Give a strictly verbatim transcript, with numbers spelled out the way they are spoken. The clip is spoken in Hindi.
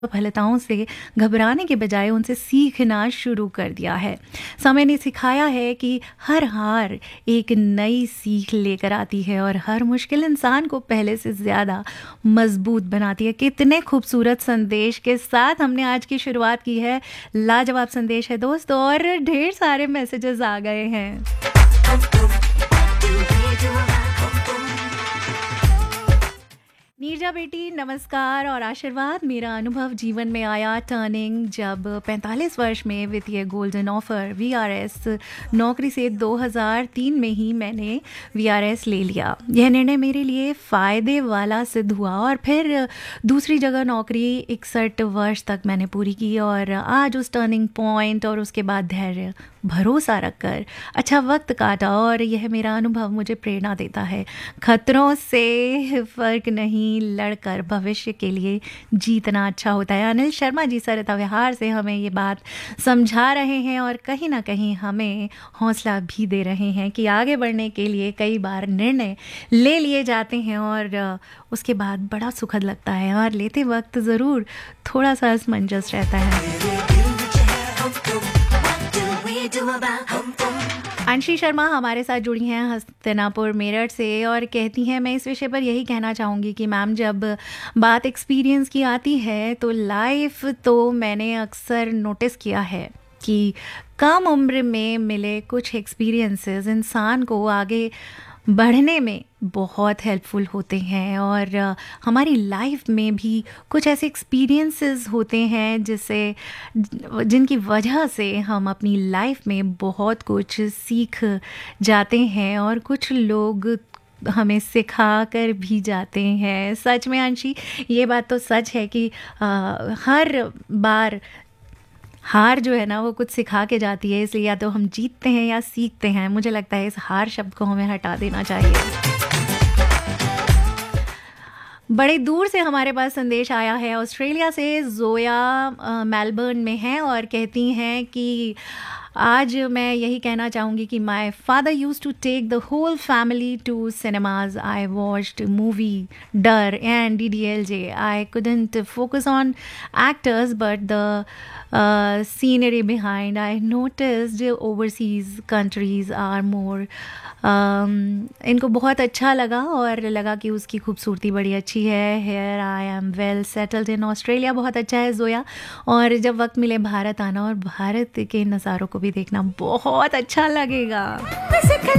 असफलताओं से घबराने के बजाय उनसे सीखना शुरू कर दिया है। समय ने सिखाया है कि हर हार एक नई सीख लेकर आती है और हर मुश्किल इंसान को पहले से ज़्यादा मजबूत बनाती है। कितने खूबसूरत संदेश के साथ हमने आज की शुरुआत की है। लाजवाब संदेश है दोस्तों और ढेर सारे मैसेजेस आ गए हैं। नीरजा बेटी नमस्कार और आशीर्वाद। मेरा अनुभव जीवन में आया टर्निंग जब पैंतालीस वर्ष में वित्तीय गोल्डन ऑफर वीआरएस नौकरी से दो हज़ार तीन में ही मैंने वीआरएस ले लिया। यह निर्णय मेरे लिए फ़ायदे वाला सिद्ध हुआ और फिर दूसरी जगह नौकरी इकसठ वर्ष तक मैंने पूरी की और आज उस टर्निंग पॉइंट और उसके बाद धैर्य भरोसा रखकर अच्छा वक्त काटा और यह मेरा अनुभव मुझे प्रेरणा देता है। खतरों से फ़र्क नहीं, लड़कर भविष्य के लिए जीतना अच्छा होता है। अनिल शर्मा जी सरिता विहार से हमें ये बात समझा रहे हैं और कहीं ना कहीं हमें हौसला भी दे रहे हैं कि आगे बढ़ने के लिए कई बार निर्णय ले लिए जाते हैं और उसके बाद बड़ा सुखद लगता है और लेते वक्त ज़रूर थोड़ा सा असमंजस रहता है। अंशी शर्मा हमारे साथ जुड़ी हैं हस्तिनापुर मेरठ से और कहती हैं, मैं इस विषय पर यही कहना चाहूँगी कि मैम जब बात एक्सपीरियंस की आती है तो लाइफ तो मैंने अक्सर नोटिस किया है कि कम उम्र में मिले कुछ एक्सपीरियंसेस इंसान को आगे बढ़ने में बहुत हेल्पफुल होते हैं और हमारी लाइफ में भी कुछ ऐसे एक्सपीरियंसेस होते हैं जिससे जिनकी वजह से हम अपनी लाइफ में बहुत कुछ सीख जाते हैं और कुछ लोग हमें सिखा कर भी जाते हैं। सच में अंशी ये बात तो सच है कि आ, हर बार हार जो है ना वो कुछ सिखा के जाती है, इसलिए या तो हम जीतते हैं या सीखते हैं। मुझे लगता है इस हार शब्द को हमें हटा देना चाहिए। बड़े दूर से हमारे पास संदेश आया है ऑस्ट्रेलिया से। जोया मेलबर्न में हैं और कहती हैं कि आज मैं यही कहना चाहूँगी कि my father use to take the whole family to cinemas. I watched movie डर and D D L J. I couldn't focus on actors but the scenery behind. I noticed overseas countries are more. इनको बहुत अच्छा लगा और लगा कि उसकी खूबसूरती बड़ी अच्छी है। Here I am well settled in Australia. बहुत अच्छा है जोया, और जब वक्त मिले भारत आना और भारत के नज़ारों को भी देखना बहुत अच्छा लगेगा।